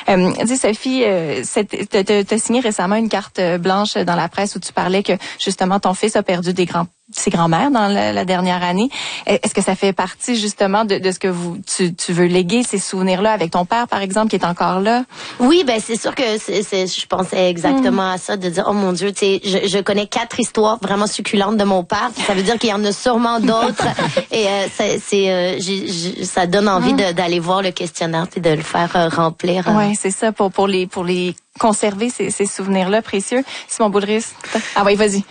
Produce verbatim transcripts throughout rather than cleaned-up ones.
Euh, dis Sophie, euh, tu as signé récemment une carte blanche dans la presse où tu parlais que justement ton fils a perdu des grands ses grands-mères dans la, la dernière année. Est-ce que ça fait partie justement de, de ce que vous tu, tu veux léguer, ces souvenirs-là, avec ton père, par exemple, qui est encore là? Oui, ben c'est sûr que c'est, c'est, je pensais exactement mmh. à ça, de dire, oh mon Dieu, tu sais, je, je connais quatre histoires vraiment succulentes de mon père. Ça veut dire qu'il y en a sûrement d'autres. Et euh, c'est, c'est euh, j'ai, j'ai, ça donne envie mmh. de, d'aller voir le questionnaire et de le faire euh, remplir. Hein. Oui, c'est ça, pour, pour les pour les conserver, ces, ces souvenirs-là précieux. Simon Boulris. Ah oui, vas-y.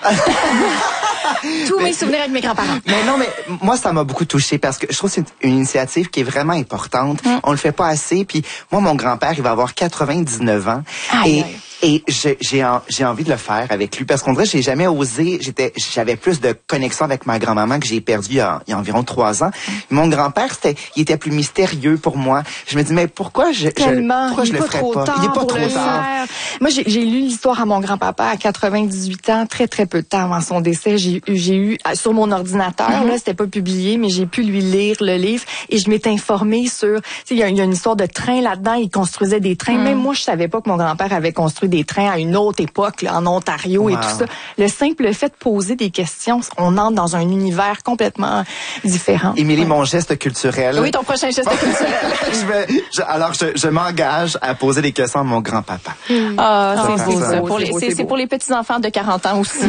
Tous mais, mes souvenirs avec mes grands-parents. Mais non, mais moi, ça m'a beaucoup touché parce que je trouve que c'est une initiative qui est vraiment importante. Mm. On le fait pas assez. Puis moi, mon grand-père, il va avoir quatre-vingt-dix-neuf ans. Aïe, et aïe. Et j'ai, j'ai, j'ai envie de le faire avec lui parce qu'on dirait que j'ai jamais osé. J'étais, j'avais plus de connexion avec ma grand-maman que j'ai perdue il y a, il y a environ trois ans. Mm. Mon grand-père, c'était, il était plus mystérieux pour moi. Je me dis, mais pourquoi je, Tellement, je, pourquoi je le ferais pas? Il est pas trop tard. Moi, j'ai, j'ai lu l'histoire à mon grand-papa à quatre-vingt-dix-huit ans, très, très peu de temps avant son décès. J'ai, j'ai eu, sur mon ordinateur, mm-hmm. là, c'était pas publié, mais j'ai pu lui lire le livre et je m'étais informée sur, tu sais, il y, y a une histoire de train là-dedans. Il construisait des trains. Mm. Même moi, je savais pas que mon grand-père avait construit des trains à une autre époque, là, en Ontario wow. et tout ça. Le simple fait de poser des questions, on entre dans un univers complètement différent. Émilie, ouais. mon geste culturel. Oui, ton prochain geste culturel. je vais, je, alors, je, je m'engage à poser des questions à mon grand-papa. Mm. Ah, oh, c'est beau, ça. Pour les, c'est, c'est pour les petits-enfants de quarante ans aussi.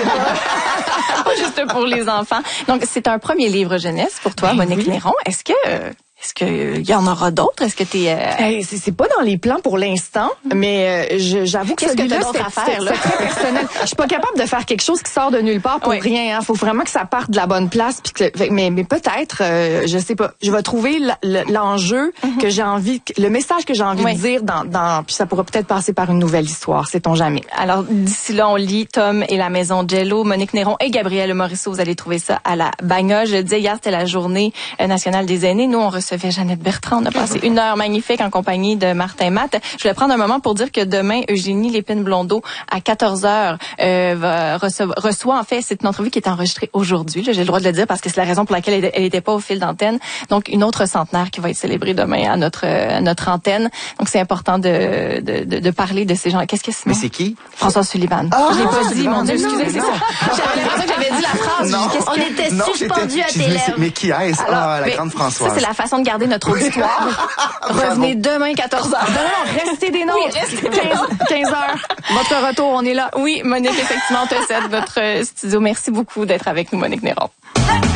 Pas juste pour les enfants. Donc, c'est un premier livre jeunesse pour toi, ben, Monique oui. Néron. Est-ce que... Euh, Est-ce qu'il y en aura d'autres? Est-ce que t'es... Euh... Hey, c'est, c'est pas dans les plans pour l'instant, mm. mais euh, je, j'avoue que Qu'est-ce celui-là, que t'as c'est, à faire, là? c'est très personnel. Je suis pas capable de faire quelque chose qui sort de nulle part pour oui. rien. Hein. Faut vraiment que ça parte de la bonne place. Puis que, mais, mais peut-être, euh, je sais pas, je vais trouver l'enjeu mm-hmm. que j'ai envie, le message que j'ai envie oui. de dire dans, dans, puis ça pourra peut-être passer par une nouvelle histoire, sait-on jamais. Alors, d'ici là, on lit Tom et la Maison Jello, Monique Néron et Gabrielle Morisseau. Vous allez trouver ça à la Bagnole. Je disais, hier, c'était la journée nationale des aînés. Nous, on recevait Jeannette Bertrand. On a passé une heure magnifique en compagnie de Martin Matt. Je voulais prendre un moment pour dire que demain, Eugénie Lépine-Blondeau, à quatorze heures, euh, va recevoir, reçoit, en fait, c'est une entrevue qui est enregistrée aujourd'hui. Là, j'ai le droit de le dire parce que c'est la raison pour laquelle elle n'était pas au fil d'antenne. Donc, une autre centenaire qui va être célébrée demain à notre, à notre antenne. Donc, c'est important de, de, de, de parler de ces gens. Qu'est-ce que c'est? Mais c'est qui? François Sullivan. Ah, je l'ai pas dit, mon Dieu, non, excusez, c'est ça. J'avais l'impression que j'avais dit la phrase. Non. Qu'est-ce On était non, suspendus à tes lèvres. Mais qui est-ce? Ah, la grande Françoise. Ça, c'est la façon de garder notre auditoire. Revenez demain, quatorze heures. Non, non, restez des nôtres. Oui, restez quinze heures. Votre retour, on est là. Oui, Monique, effectivement, on te cède votre studio. Merci beaucoup d'être avec nous, Monique Néron.